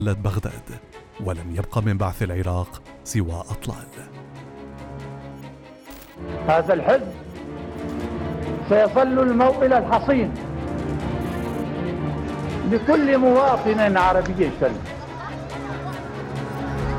بغداد، ولم يبق من بعث العراق سوى أطلال. هذا الحزب سيظل الموئل الحصين لكل مواطن عربي شريف.